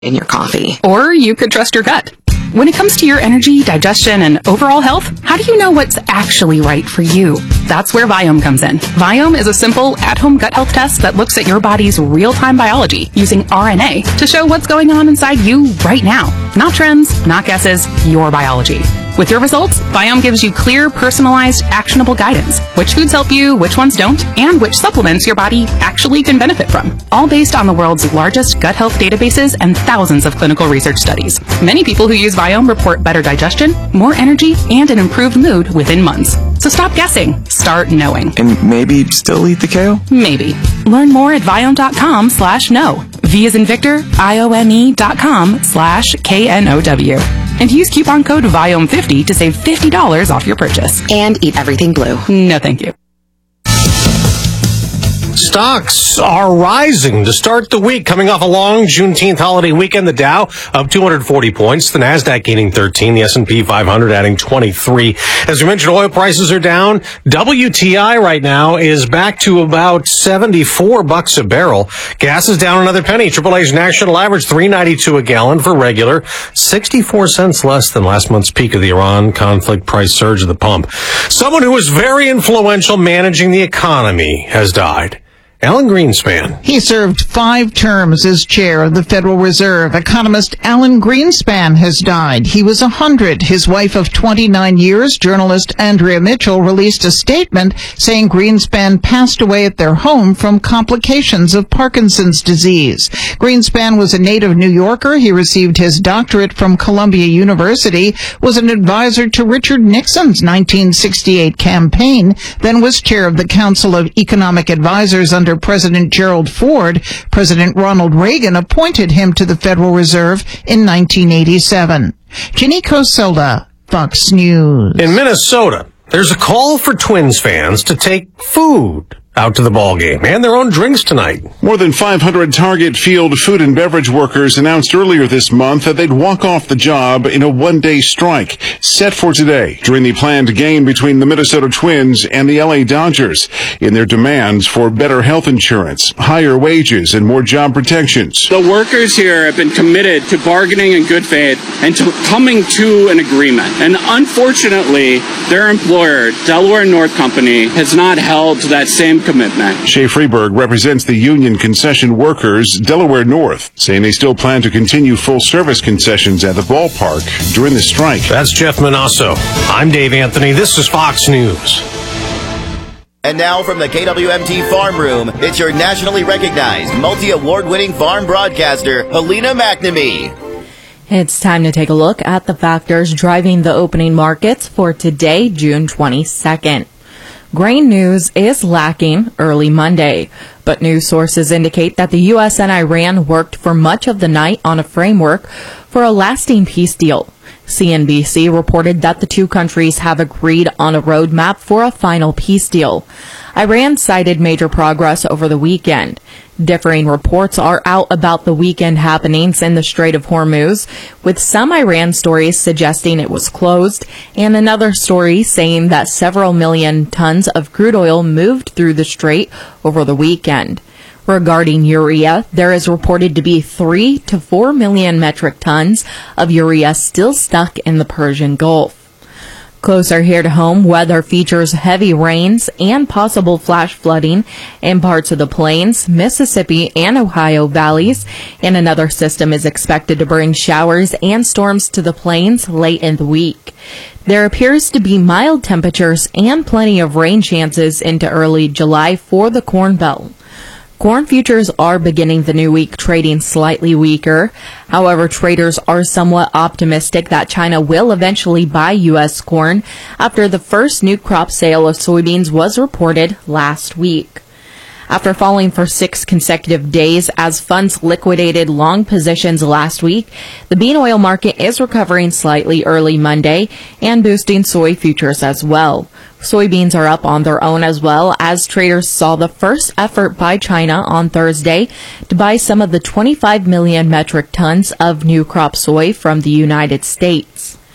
in your coffee. Or you could trust your gut. When it comes to your energy, digestion, and overall health, how do you know what's actually right for you? That's where Viome comes in. Viome is a simple, at-home gut health test that looks at your body's real-time biology using RNA to show what's going on inside you right now. Not trends, not guesses, your biology. With your results, Viome gives you clear, personalized, actionable guidance. Which foods help you, which ones don't, and which supplements your body actually can benefit from. All based on the world's largest gut health databases and thousands of clinical research studies. Many people who use Viome report better digestion, more energy, and an improved mood within months. So stop guessing. Start knowing. And maybe still eat the kale? Maybe. Learn more at Viome.com/know. V as in Victor, IOME.com/KNOW. And use coupon code VIOME50 to save $50 off your purchase. And eat everything blue. No, thank you. Stocks are rising to start the week, coming off a long Juneteenth holiday weekend. The Dow up 240 points, the Nasdaq gaining 13, the S&P 500 adding 23. As we mentioned, oil prices are down. WTI right now is back to about $74 a barrel. Gas is down another penny. AAA's national average $3.92 a gallon for regular, 64 cents less than last month's peak of the Iran conflict price surge at the pump. Someone who was very influential managing the economy has died. Alan Greenspan. He served 5 terms as chair of the Federal Reserve. Economist Alan Greenspan has died. He was 100. His wife of 29 years, journalist Andrea Mitchell, released a statement saying Greenspan passed away at their home from complications of Parkinson's disease. Greenspan was a native New Yorker. He received his doctorate from Columbia University, was an advisor to Richard Nixon's 1968 campaign, then was chair of the Council of Economic Advisors under President Gerald Ford. President Ronald Reagan appointed him to the Federal Reserve in 1987. Ginny Coselda, Fox News. In Minnesota, there's a call for Twins fans to take food out to the ball game and their own drinks tonight. More than 500 Target Field food and beverage workers announced earlier this month that they'd walk off the job in a one-day strike set for today during the planned game between the Minnesota Twins and the LA Dodgers in their demands for better health insurance, higher wages, and more job protections. The workers here have been committed to bargaining in good faith and to coming to an agreement. And unfortunately, their employer, Delaware North Company, has not held to that same commitment. Shay Freeberg represents the union concession workers, Delaware North, saying they still plan to continue full-service concessions at the ballpark during the strike. That's Jeff Manasso. I'm Dave Anthony. This is Fox News. And now from the KWMT Farm Room, it's your nationally recognized, multi-award-winning farm broadcaster, Helena McNamee. It's time to take a look at the factors driving the opening markets for today, June 22nd. Grain news is lacking early Monday, but news sources indicate that the U.S. and Iran worked for much of the night on a framework for a lasting peace deal. CNBC reported that the two countries have agreed on a roadmap for a final peace deal. Iran cited major progress over the weekend. Differing reports are out about the weekend happenings in the Strait of Hormuz, with some Iran stories suggesting it was closed and another story saying that several million tons of crude oil moved through the strait over the weekend. Regarding urea, there is reported to be 3 to 4 million metric tons of urea still stuck in the Persian Gulf. Closer here to home, weather features heavy rains and possible flash flooding in parts of the Plains, Mississippi, and Ohio valleys, and another system is expected to bring showers and storms to the Plains late in the week. There appears to be mild temperatures and plenty of rain chances into early July for the Corn Belt. Corn futures are beginning the new week trading slightly weaker. However, traders are somewhat optimistic that China will eventually buy U.S. corn after the first new crop sale of soybeans was reported last week. After falling for 6 consecutive days as funds liquidated long positions last week, the bean oil market is recovering slightly early Monday and boosting soy futures as well. Soybeans are up on their own as well as traders saw the first effort by China on Thursday to buy some of the 25 million metric tons of new crop soy from the United States.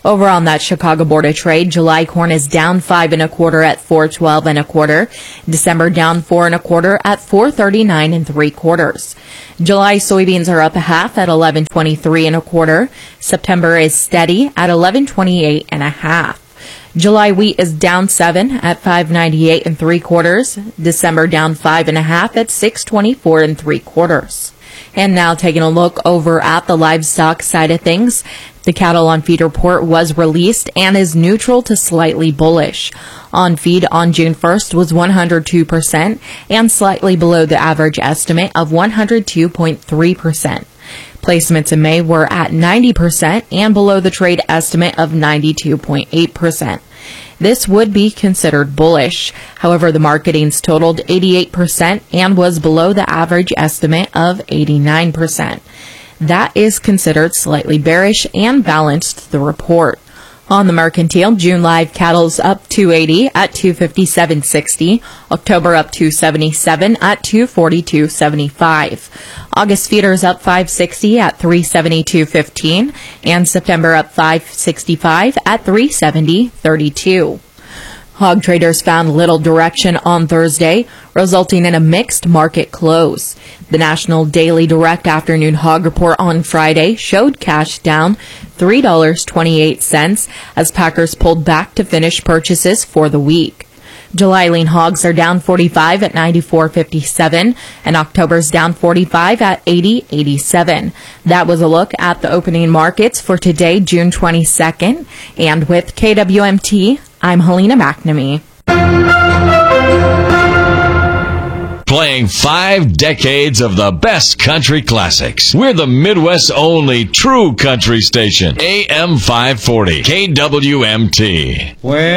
Over on that Chicago Board of Trade, July corn is down 5 1/4 at $4.12 1/4. December down 4 1/4 at $4.39 3/4. July soybeans are up a half at $11.23 1/4. September is steady at $11.28 1/2. July wheat is down 7 at $5.98 3/4. December down 5 1/2 at $6.24 3/4. And now taking a look over at the livestock side of things. The cattle on feed report was released and is neutral to slightly bullish. On feed on June 1st was 102% and slightly below the average estimate of 102.3%. Placements in May were at 90% and below the trade estimate of 92.8%. This would be considered bullish. However, the marketings totaled 88% and was below the average estimate of 89%. That is considered slightly bearish and balanced the report. On the mercantile, June live cattle's up 280 at 257.60. October up 277 at 242.75. August feeders up 560 at 372.15, and September up 565 at 370.32. Hog traders found little direction on Thursday, resulting in a mixed market close. The National Daily Direct Afternoon Hog Report on Friday showed cash down $3.28 as packers pulled back to finish purchases for the week. July lean hogs are down 45 at 94.57, and October's down 45 at 80.87. That was a look at the opening markets for today, June 22nd. And with KWMT, I'm Helena McNamee. Playing 5 decades of the best country classics. We're the Midwest's only true country station. AM 540, KWMT. Well,